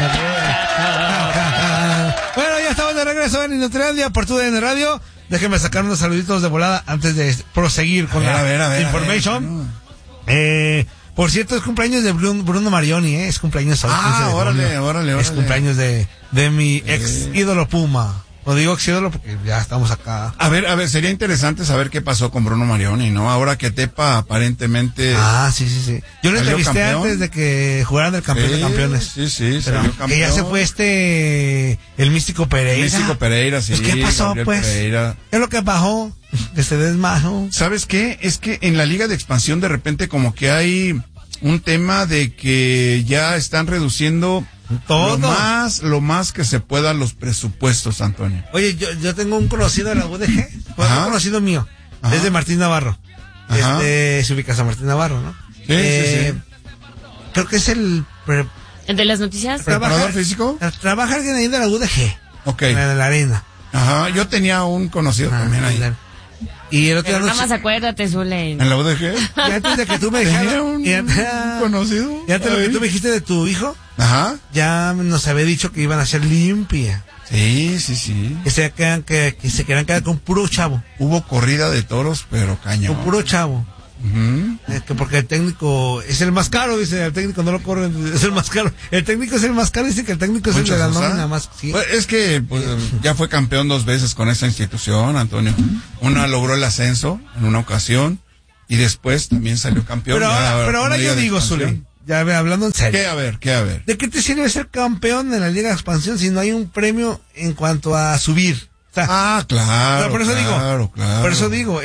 Bueno, ya estamos de regreso en Inutilandia por TUDN Radio. Déjenme sacar unos saluditos de volada antes de proseguir con la information. Por cierto, es cumpleaños de Bruno Marioni, es cumpleaños hoy. Órale. Es cumpleaños de mi ex ídolo Puma. Lo digo ex ídolo porque ya estamos acá. A ver, sería interesante saber qué pasó con Bruno Marioni, ¿no? Ahora que Tepa aparentemente... Sí. Yo lo entrevisté antes de que jugaran el campeón de campeones. Sí, salió campeón. Que ya se fue el Místico Pereira. Sí. Pues, ¿qué pasó, Gabriel pues? Pereira. ¿Qué es lo que bajó? Que se desmajó. ¿Sabes qué? Es que en la Liga de Expansión de repente como que hay un tema de que ya están reduciendo... Todo. Lo más que se pueda los presupuestos, Antonio. Oye, yo tengo un conocido de la UDG, un conocido mío, es de Martín Navarro. Se ubica a Martín Navarro, ¿no? Sí. Creo que es el de las noticias. ¿Preparador físico? Trabaja alguien ahí de la UDG. Ok. En la arena. Ajá, yo tenía un conocido también ahí. Y el otro Pero nada más acuérdate, Zule. ¿En la UDG? Y antes de que tú me dijeras un conocido. Y antes de lo que tú me dijiste de tu hijo, ya nos había dicho que iban a ser limpia. Sí. Que se quedan quedar con puro chavo. Hubo corrida de toros, pero cañón. Con puro chavo. Que porque el técnico es el más caro, dice, el técnico no lo corren, es el más caro. El técnico es el más caro, dice que el técnico es el de la nómina más. Sí. Pues es que ya fue campeón 2 veces con esa institución, Antonio. Una logró el ascenso en una ocasión y después también salió campeón. Pero ahora yo digo, Zule, ya hablando en serio. ¿Qué a ver? ¿De qué te sirve ser campeón en la Liga de Expansión si no hay un premio en cuanto a subir? Claro. Por eso claro. Por eso digo,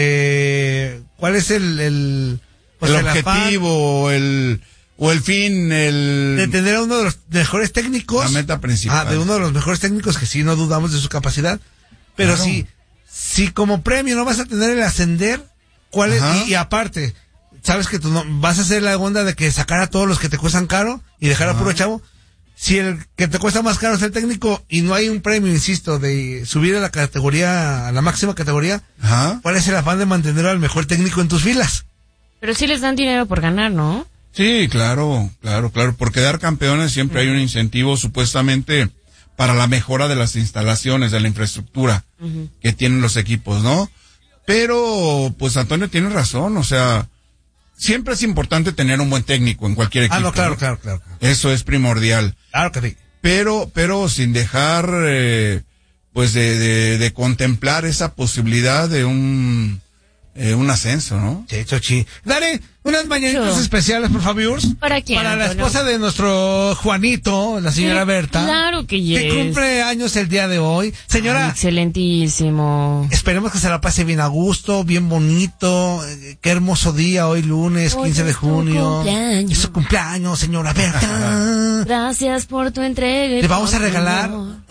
¿cuál es el objetivo o el fin, de tener a uno de los mejores técnicos? La meta principal. De uno de los mejores técnicos que sí no dudamos de su capacidad. Pero si como premio no vas a tener el ascender, ¿cuál es? Y aparte, sabes que tú no vas a hacer la onda de que sacar a todos los que te cuestan caro y dejar a puro chavo. Si el que te cuesta más caro es el técnico y no hay un premio, insisto, de subir a la categoría, a la máxima categoría, ¿cuál es el afán de mantener al mejor técnico en tus filas? Pero sí les dan dinero por ganar, ¿no? Sí, claro. Por quedar campeones siempre hay un incentivo supuestamente para la mejora de las instalaciones, de la infraestructura que tienen los equipos, ¿no? Pero, pues Antonio tiene razón, o sea, siempre es importante tener un buen técnico en cualquier equipo. Claro. Eso es primordial. Claro que sí. Pero sin dejar, pues de contemplar esa posibilidad de un ascenso, ¿no? Sí, Chochi. Dale unas mañanitas especiales, por favor. ¿Para quién? Para la esposa de nuestro Juanito, la señora Berta. Claro que yes. Que cumple años el día de hoy. Señora. Excelentísimo. Esperemos que se la pase bien a gusto, bien bonito. Qué hermoso día hoy, lunes, 15 de junio. Es su cumpleaños, señora Berta. Gracias por tu entrega. Le vamos a regalar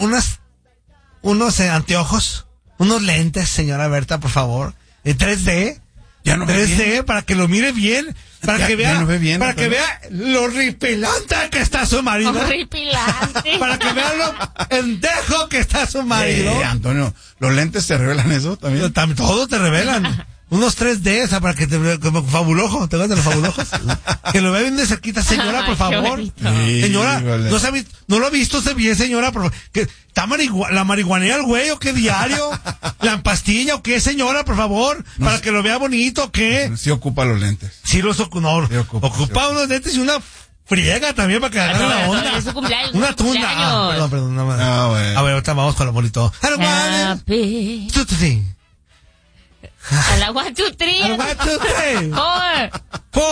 unos anteojos, unos lentes, señora Berta, por favor. En 3D. Ya no 3D ve bien. Para que lo mire bien, para que vea, no ve bien, para que vea lo horripilante que está su marido. Horripilante. Para que vea lo pendejo que está su marido. Antonio, ¿los lentes te revelan eso también? Todo te revelan. Unos 3D, o sea, para que te vea como fabulojo, ¿te gustan los fabulojos? Que lo vea bien de cerquita, señora, por favor. Señora, no lo ha visto usted bien, señora, por favor. Que está la marihuanea el güey, ¿o qué diario? ¿La pastilla o qué, señora, por favor? No para sé. que lo vea bonito, ¿qué? Sí ocupa los lentes. Sí los ocupa unos lentes y una friega también para que agarre la onda. Es su cumpleaños. Una tunda. Perdón, nada más. Bueno. A ver, ahorita vamos con lo bonito. Happy. Sí. A la 1, 2, 3. A la 1, 2, 3. 4.